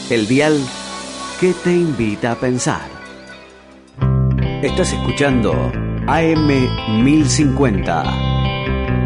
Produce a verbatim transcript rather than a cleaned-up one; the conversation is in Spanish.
El dial que te invita a pensar. Estás escuchando A M mil cincuenta,